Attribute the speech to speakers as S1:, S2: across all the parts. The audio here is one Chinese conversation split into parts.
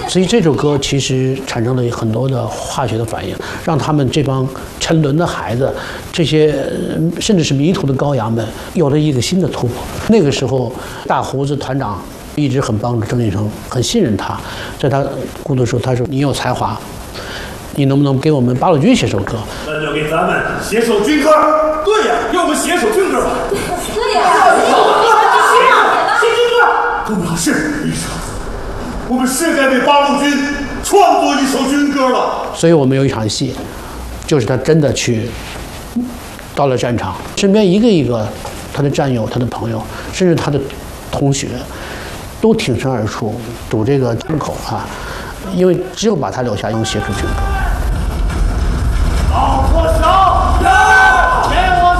S1: 所以这首歌其实产生了很多的化学的反应，让他们这帮沉沦的孩子，这些甚至是迷途的羔羊们，有了一个新的突破。那个时候，大胡子团长一直很帮助郑义成，很信任他。在他孤独的时候，他说：“你有才华，你能不能给我们八路军写首歌？”
S2: 那就给咱们写首军歌。对呀，给我们写首军歌吧。
S3: 对呀，
S2: 写军歌。杜老师，医生，我们是该为八路军创作一首军歌了。
S1: 所以我们有一场戏，就是他真的去到了战场，身边一个一个他的战友、他的朋友，甚至他的同学，都挺身而出堵这个枪口啊，因为只有把他留下，用写出军歌。
S2: 老破小，给我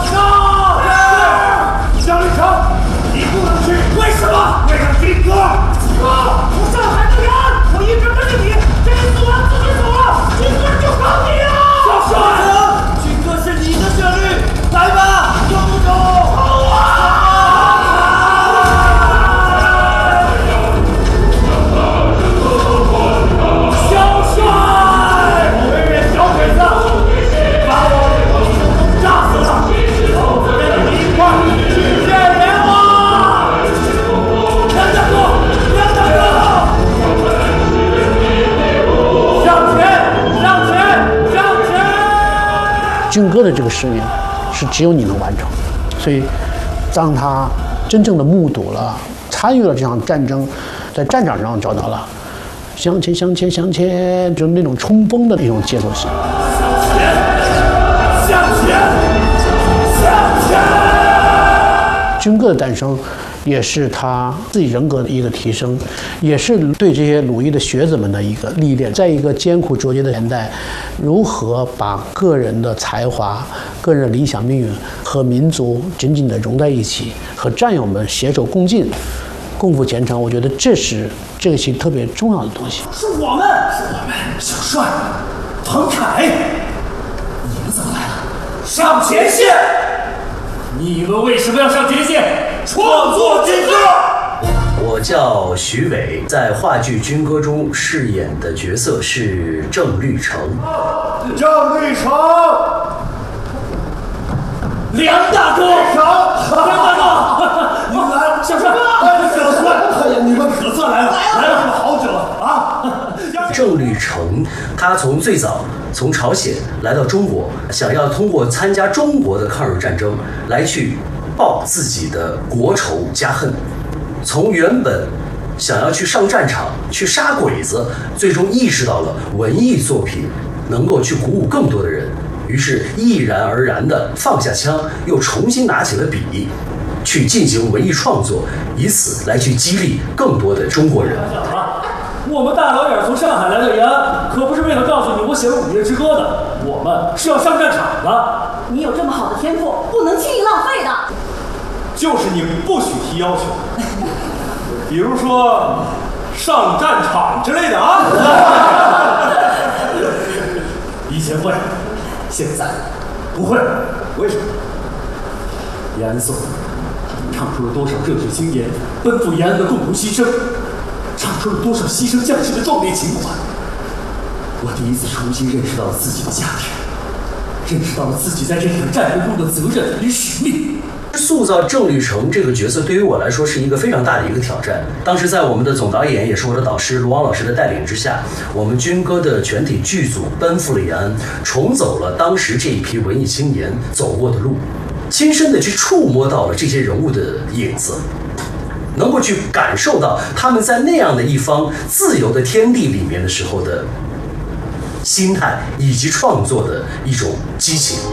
S2: 上！姜立成，你不能去，为什么？为了军歌。我上海的人，我一直跟着你，这一次我要自己走了，军歌就靠你了。少帅，军歌是你的旋律，来吧，有不有？好啊！小帅，我为了小鬼子，把我炸死了，我跟你一块儿去见阎王。梁大哥，梁大哥，向前，向前，向前！
S1: 军歌的这个使命是只有你能完成，所以当他真正的目睹了、参与了这场战争，在战场上找到了向前、向前、向前，就是那种冲锋的那种节奏性。
S2: 向前，向前！
S1: 军歌的诞生，也是他自己人格的一个提升，也是对这些鲁艺的学子们的一个历练。在一个艰苦卓绝的年代，如何把个人的才华、个人的理想命运和民族紧紧地融在一起，和战友们携手共进、共赴前程，我觉得这是这个戏特别重要的东西。
S2: 是我们，小帅，彭凯，你们怎么来了？上前线！你们为什么要上前线？创作军歌。
S4: 我叫徐伟，在话剧《军歌》中饰演的角色是郑律成。
S2: 郑律成，梁大哥，梁大哥，你们来了，小帅，小帅，哎呀，你们可算来了，来了好久了啊！
S4: 郑律成，他从最早从朝鲜来到中国，想要通过参加中国的抗日战争来去报自己的国仇家恨，从原本想要去上战场去杀鬼子，最终意识到了文艺作品能够去鼓舞更多的人，于是毅然而然地放下枪，又重新拿起了笔，去进行文艺创作，以此来去激励更多的中国人。
S2: 我们大老远从上海来到延安，可不是为了告诉你我写了《午夜之歌》的，我们是要上战场的。
S3: 你有这么好的天赋，不能轻易浪费的。
S2: 就是你不许提要求，比如说上战场之类的啊。以前会，现在不会。为什么？延安颂唱出了多少热血青年奔赴延安的共同牺牲，唱出了多少牺牲将士的壮烈情怀。我第一次重新认识到了自己的价值，认识到了自己在这场战争中的责任与使命。
S4: 塑造郑律成这个角色对于我来说是一个非常大的一个挑战。当时在我们的总导演也是我的导师卢王老师的带领之下，我们军歌的全体剧组奔赴了延安，重走了当时这一批文艺青年走过的路，亲身的去触摸到了这些人物的影子，能够去感受到他们在那样的一方自由的天地里面的时候的心态以及创作的一种激情。